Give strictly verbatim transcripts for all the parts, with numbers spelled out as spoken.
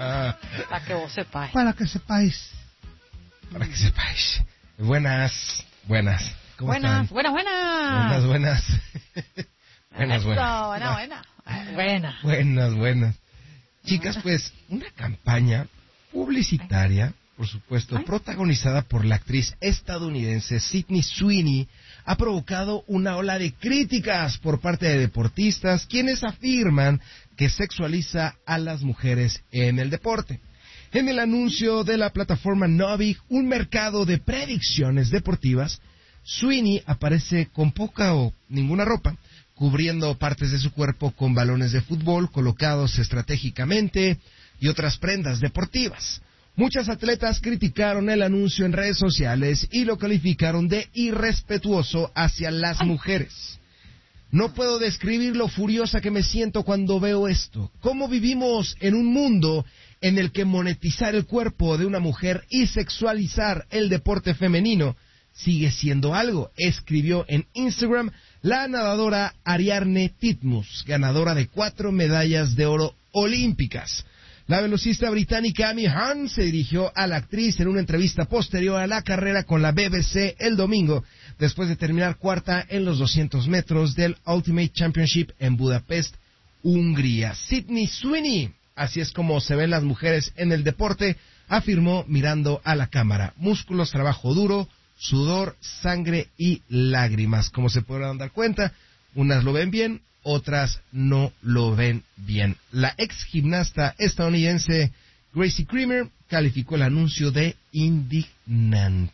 Para que vos sepáis. Para que sepáis. Para que sepáis. Buenas, buenas. ¿Cómo buenas, están? buenas, Buenas, buenas. buenas. Buenas, Eso, buenas. buena, buena. Buena. Buenas, buenas. Chicas, pues, una campaña publicitaria, por supuesto, Ay. protagonizada por la actriz estadounidense Sydney Sweeney, ha provocado una ola de críticas por parte de deportistas, quienes afirman que sexualiza a las mujeres en el deporte. En el anuncio de la plataforma Novig, un mercado de predicciones deportivas, Sweeney aparece con poca o ninguna ropa, cubriendo partes de su cuerpo con balones de fútbol colocados estratégicamente y otras prendas deportivas. Muchas atletas criticaron el anuncio en redes sociales y lo calificaron de irrespetuoso hacia las mujeres. No puedo describir lo furiosa que me siento cuando veo esto. ¿Cómo vivimos en un mundo en el que monetizar el cuerpo de una mujer y sexualizar el deporte femenino sigue siendo algo? Escribió en Instagram la nadadora Ariarne Titmus, ganadora de cuatro medallas de oro olímpicas. La velocista británica Amy Hunt se dirigió a la actriz en una entrevista posterior a la carrera con la B B C el domingo, después de terminar cuarta en los doscientos metros del Ultimate Championship en Budapest, Hungría. Sydney Sweeney, así es como se ven las mujeres en el deporte, afirmó mirando a la cámara. Músculos, trabajo duro, sudor, sangre y lágrimas. Como se podrán dar cuenta, unas lo ven bien, otras no lo ven bien. La ex gimnasta estadounidense Gracie Creamer calificó el anuncio de indignante.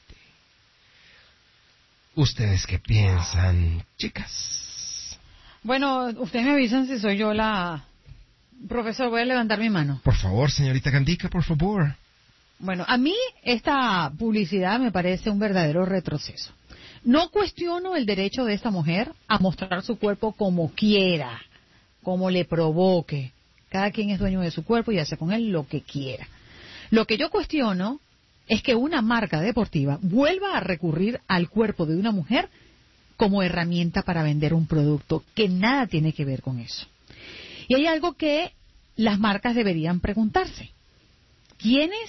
¿Ustedes qué piensan, chicas? Bueno, ustedes me avisan si soy yo la... Profesor, voy a levantar mi mano. Por favor, señorita Candica, por favor. Bueno, a mí esta publicidad me parece un verdadero retroceso. No cuestiono el derecho de esta mujer a mostrar su cuerpo como quiera, como le provoque. Cada quien es dueño de su cuerpo y hace con él lo que quiera. Lo que yo cuestiono es que una marca deportiva vuelva a recurrir al cuerpo de una mujer como herramienta para vender un producto que nada tiene que ver con eso. Y hay algo que las marcas deberían preguntarse. ¿Quiénes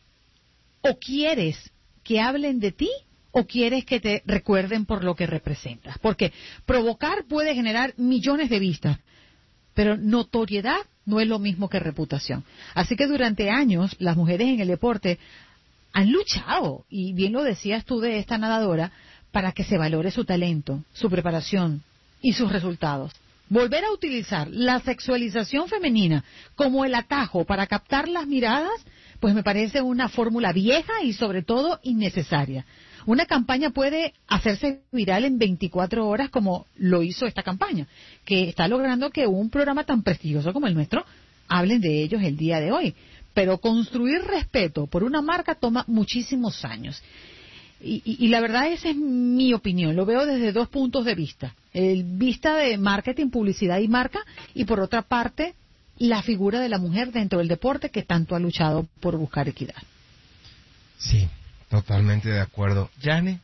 o quieres que hablen de ti o quieres que te recuerden por lo que representas? Porque provocar puede generar millones de vistas, pero notoriedad no es lo mismo que reputación. Así que durante años las mujeres en el deporte han luchado, y bien lo decías tú de esta nadadora, para que se valore su talento, su preparación y sus resultados. Volver a utilizar la sexualización femenina como el atajo para captar las miradas, pues me parece una fórmula vieja y sobre todo innecesaria. Una campaña puede hacerse viral en veinticuatro horas como lo hizo esta campaña, que está logrando que un programa tan prestigioso como el nuestro hablen de ellos el día de hoy. Pero construir respeto por una marca toma muchísimos años. Y, y, y la verdad esa es mi opinión, lo veo desde dos puntos de vista. El vista de marketing, publicidad y marca, y por otra parte la figura de la mujer dentro del deporte que tanto ha luchado por buscar equidad. Sí, totalmente de acuerdo. ¿Yane?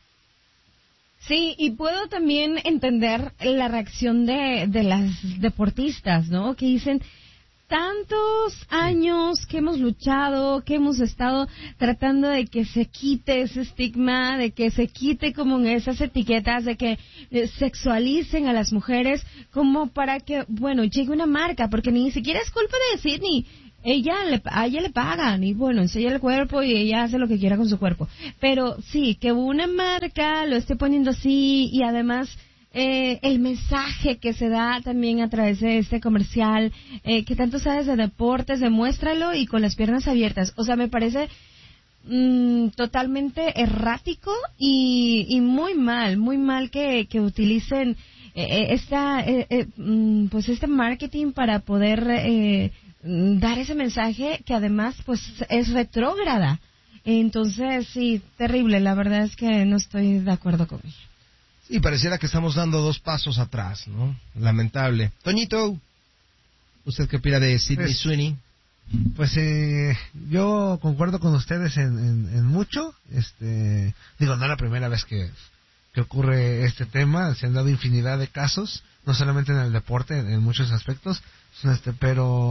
Sí, y puedo también entender la reacción de, de las deportistas, ¿no? Que dicen, tantos años que hemos luchado, que hemos estado tratando de que se quite ese estigma, de que se quite como esas etiquetas, de que eh, sexualicen a las mujeres, como para que, bueno, llegue una marca, porque ni siquiera es culpa de Sydney. Ella le, a ella le pagan y bueno, enseña el cuerpo y ella hace lo que quiera con su cuerpo. Pero sí, que una marca lo esté poniendo así y además eh, el mensaje que se da también a través de este comercial, eh, que tanto sabes de deportes, demuéstralo y con las piernas abiertas. O sea, me parece mmm, totalmente errático y, y muy mal, muy mal que, que utilicen eh, esta, eh, eh, pues este marketing para poder eh, dar ese mensaje que además pues es retrógrada. Entonces sí, terrible, la verdad es que no estoy de acuerdo con ella. Sí, pareciera que estamos dando dos pasos atrás, ¿no? Lamentable. Toñito, ¿usted qué opina de Sydney pues, Sweeney? Pues eh, yo concuerdo con ustedes en, en, en mucho. Este, digo, no es la primera vez que, que ocurre este tema, se han dado infinidad de casos, no solamente en el deporte, en, en muchos aspectos, este, pero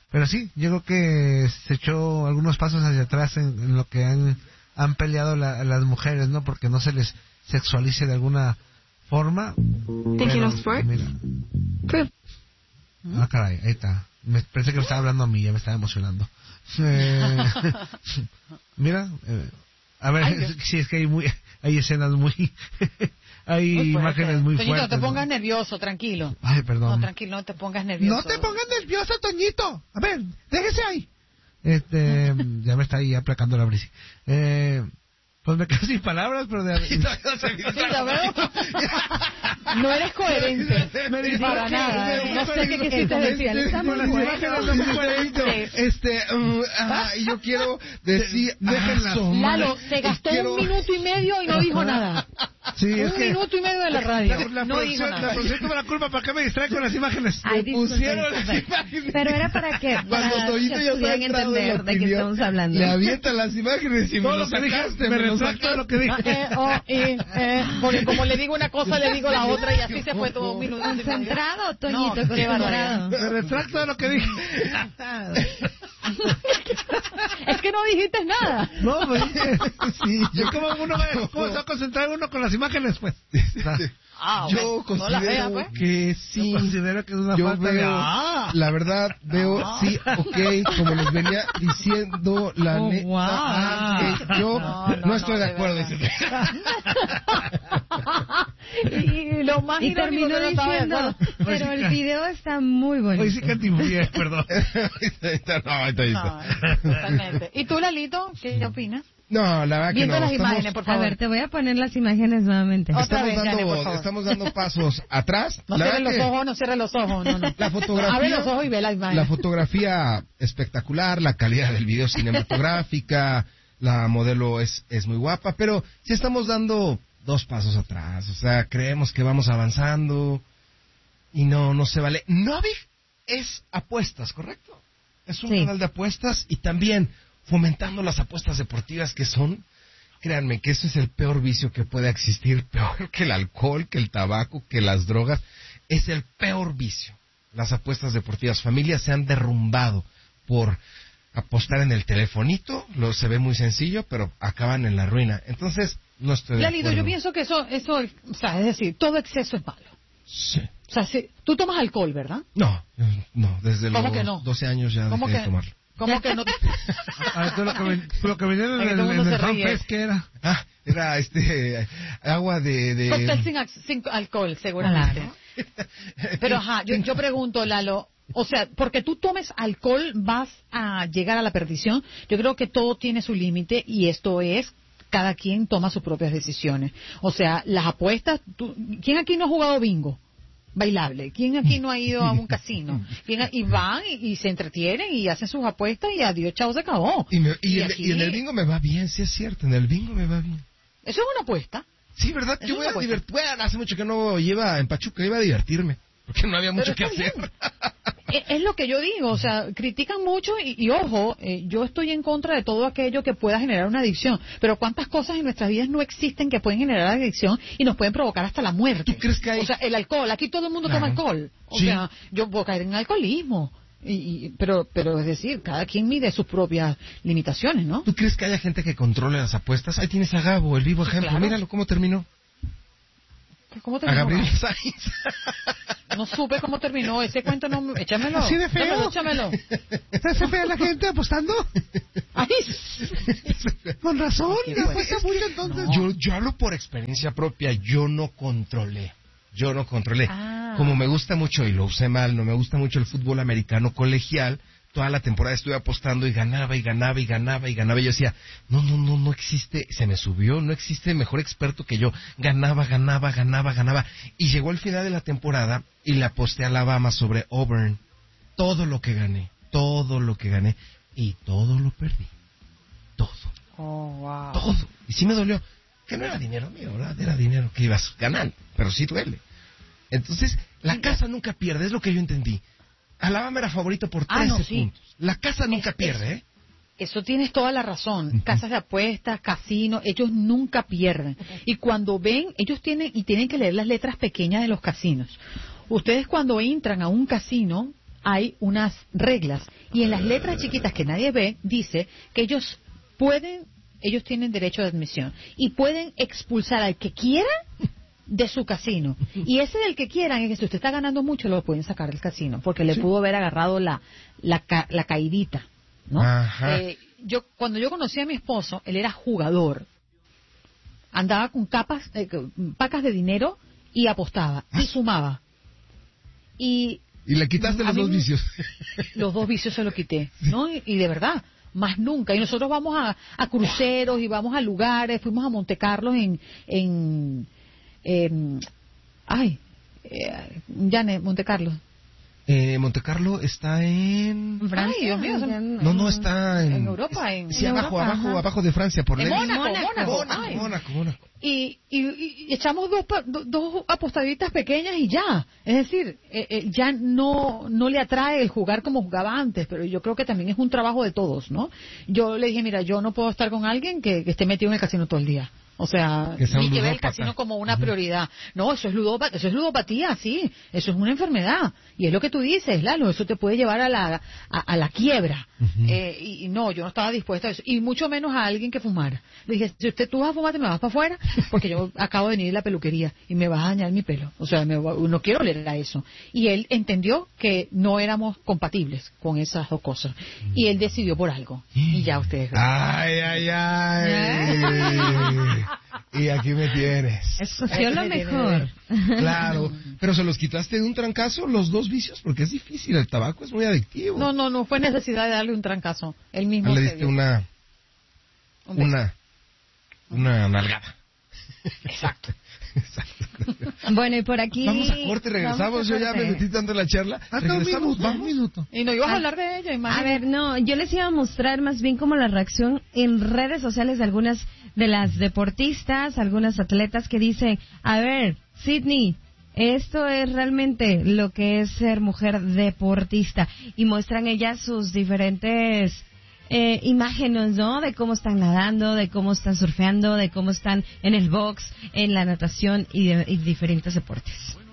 pero sí, yo creo que se echó algunos pasos hacia atrás en, en lo que han, han peleado la, las mujeres, ¿no? Porque no se les sexualice de alguna forma. Thinking of sport? Mira. Good. Ah, caray, ahí está. Me parece que me estaba hablando a mí, ya me estaba emocionando. Eh, mira, eh, a ver, Ay, si es que hay muy, hay escenas muy, hay Muy fuerte. imágenes muy Toñito, fuertes. no te pongas ¿no? nervioso, tranquilo. Ay, perdón. No, tranquilo, no te pongas nervioso. No te pongas nervioso, Toñito. A ver, déjese ahí. Este, ya me está ahí aplacando la brisa. Eh, pues me quedo sin palabras, pero de... Sí, ya veo. No eres coherente. Para nada. No sé qué quisiste decir. Estamos Las imágenes no son coherentes. Este, um, ah, yo quiero decir, Déjenlas. ah, Lalo, se gastó quiero- un minuto y medio y no dijo nada. Sí, es Un que minuto y medio de la radio. la, la No dijo producción, la nada. producción tuvo la culpa. ¿Para qué me distrae con las imágenes? Ay, Me pusieron disculpen, las disculpen. imágenes. Pero era para que, para Cuando que Toñito ya pudieran está entrado en entender la de qué opinión, estamos hablando. Le avientan las imágenes y me Todo lo lo que dije, sacaste, me me lo retracto de lo que dije. Ah, eh, oh, y, eh, porque como le digo una cosa, le digo la otra y así se fue todo un minuto. y medio. Concentrado, Toñito, No, qué concentrado. Me retracto de lo que dije. Es que no dijiste nada. No, pues sí. Yo como uno va, ¿cómo se va a concentrar uno con las imágenes, pues? Ah, Yo bueno, no la vea, considero pues. que sí. Yo considero que es una Yo falta de... veo, ¡Ah! la verdad, veo, Ah. sí, ok, como les venía diciendo la Oh, neta, wow. ah, que yo No, no, no, estoy no, de de acuerdo. verdad. y, y lo más Y irónico terminó que no estaba de diciendo, acuerdo. pero el video está muy bonito. Hoy sí que antimujer, perdón. no, ahí está, ahí está. No, totalmente. ¿Y tú, Lalito, qué opinas? No, la verdad que Viendo no. las Estamos, imágenes, por A favor. ver, te voy a poner las imágenes nuevamente. Otra estamos, vez, Jane, por dando, favor. estamos dando pasos atrás. No La cierres verdad los que ojos, no cierres los ojos, no, no. La fotografía, Abre los ojos y ve la imagen. la fotografía espectacular, la calidad del video cinematográfica, la modelo es, es muy guapa, pero sí estamos dando dos pasos atrás, o sea, creemos que vamos avanzando y no, no se vale. Novik es apuestas, ¿correcto? Es un Sí. canal de apuestas y también fomentando las apuestas deportivas que son, créanme que eso es el peor vicio que puede existir, peor que el alcohol, que el tabaco, que las drogas, es el peor vicio. Las apuestas deportivas, familias se han derrumbado por apostar en el telefonito, lo se ve muy sencillo, pero acaban en la ruina. Entonces, no estoy de Lalito, acuerdo. yo pienso que eso, eso, o sea, es decir, todo exceso es malo. Sí. O sea, si, tú tomas alcohol, ¿verdad? No, no, desde ¿Cómo los que no? doce años ya ¿Cómo dejé que, de tomarlo. ¿Cómo que no? A ver, tú lo que, ven- tú lo que vendieron Ay, en, todo el- el mundo en el se ríe. FanFest, ¿qué era? Ah, era este agua de, de... Cóctel sin, ac- sin alcohol, seguramente. Pero ajá, yo, yo pregunto, Lalo, o sea, porque tú tomes alcohol vas a llegar a la perdición. Yo creo que todo tiene su límite y esto es, cada quien toma sus propias decisiones. O sea, las apuestas, tú- ¿quién aquí no ha jugado bingo? Bailable. ¿Quién aquí no ha ido a un casino? ¿Quién ha- y van y, y se entretienen y hacen sus apuestas y adiós, chao, se acabó. Y, me- y en, aquí- y en el bingo me va bien, sí es cierto, en el bingo me va bien. Eso es una apuesta. Sí, ¿verdad? Es Yo voy una a apuesta. divertirme. Bueno, hace mucho que no iba en Pachuca, iba a divertirme. Porque no había mucho que Pero está hacer. Es, es lo que yo digo, o sea, critican mucho y, y ojo, eh, yo estoy en contra de todo aquello que pueda generar una adicción, pero cuántas cosas en nuestras vidas no existen que pueden generar adicción y nos pueden provocar hasta la muerte. ¿Tú crees que hay- O sea, el alcohol, aquí todo el mundo Claro. toma alcohol, o Sí. sea, yo puedo caer en alcoholismo, y, y- pero, pero es decir, cada quien mide sus propias limitaciones, ¿no? ¿Tú crees que haya gente que controle las apuestas? Ahí tienes a Gabo, el vivo ejemplo. claro. Míralo cómo terminó. ¿Cómo A terminó? Gabriel Sainz. No supe cómo terminó, ese cuento no, échamelo. ¿Así de feo? Échamelo, échamelo. ¿Está se fea la gente apostando? Ay, Con razón, Qué le bueno. apuesta mucho entonces. Yo, yo hablo por experiencia propia, yo no controlé. Yo no controlé. Ah. Como me gusta mucho, y lo usé mal, no me gusta mucho el fútbol americano colegial, toda la temporada estuve apostando y ganaba y ganaba y ganaba y ganaba. Y yo decía, no, no, no, no existe, se me subió, no existe mejor experto que yo. Ganaba, ganaba, ganaba, ganaba. Y llegó el final de la temporada y le aposté a Alabama sobre Auburn. Todo lo que gané, todo lo que gané y todo lo perdí. Todo. oh, wow. Todo. Y sí me dolió. Que no era dinero mío, ¿verdad? Era dinero que ibas ganando, pero sí duele. Entonces, la casa nunca pierde, es lo que yo entendí. Alabama era favorito por Ah, trece no, sí. puntos. La casa nunca Es- pierde, ¿eh? Eso tienes toda la razón. Casas de apuestas, casinos, ellos nunca pierden. Y cuando ven, ellos tienen y tienen que leer las letras pequeñas de los casinos. Ustedes cuando entran a un casino, hay unas reglas y en las letras chiquitas que nadie ve dice que ellos pueden, ellos tienen derecho de admisión y pueden expulsar al que quieran de su casino. Y ese del que quieran es que si usted está ganando mucho lo pueden sacar del casino porque le sí. pudo haber agarrado la la, ca, la caidita, ¿no? Eh, yo cuando yo conocí a mi esposo, él era jugador. Andaba con capas, eh, pacas de dinero y apostaba y sumaba. Y y le quitaste los dos vicios. Los dos vicios se los quité, ¿no? Y, y de verdad, más nunca. Y nosotros vamos a, a cruceros y vamos a lugares. Fuimos a Monte Carlo en, en, en ay, eh, Janet, Monte Carlo. Eh, Monte Carlo está en Francia. Ay, Dios mío, en, no, no está en, en Europa. En, sí, en abajo, Europa, abajo, ajá. abajo de Francia, por en Mónaco, Mónaco, Mónaco, Mónaco, Mónaco, Mónaco. Y, y, y echamos dos, dos apostaditas pequeñas y ya. Es decir, eh, eh, ya no no le atrae el jugar como jugaba antes, pero yo creo que también es un trabajo de todos, ¿no? Yo le dije, mira, yo no puedo estar con alguien que, que esté metido en el casino todo el día. O sea, que ni que ve el casino como una prioridad. No, eso es ludopatía, eso es ludopatía, sí. Eso es una enfermedad. Y es lo que tú dices, Lalo, eso te puede llevar a la a, a la quiebra. Uh-huh. eh, y, y no, yo no estaba dispuesta a eso. Y mucho menos a alguien que fumara. Le dije, si usted tú vas a fumar, te me vas para afuera, porque yo acabo de venir de la peluquería y me vas a dañar mi pelo. O sea, me, no quiero oler a eso. Y él entendió que no éramos compatibles con esas dos cosas. Y él decidió por algo. Y ya ustedes ven. Ay, ay, ay. Y aquí me tienes. Escogió lo mejor. Claro, pero se los quitaste de un trancazo los dos vicios porque es difícil, el tabaco es muy adictivo. No, no, no fue necesidad de darle un trancazo. Él mismo le diste una un una una nalgada. Exacto. Exacto. Bueno, y por aquí vamos a corte y regresamos. Yo ya me metí tanto en la charla. Hasta un minuto, vamos. un minuto. Y no ibas a, a hablar de ella, imagínate. A ver, no, yo les iba a mostrar más bien como la reacción en redes sociales de algunas de las deportistas, algunas atletas que dicen, a ver, Sydney, esto es realmente lo que es ser mujer deportista. Y muestran ellas sus diferentes eh, imágenes, ¿no? De cómo están nadando, de cómo están surfeando, de cómo están en el box, en la natación y, de, y diferentes deportes.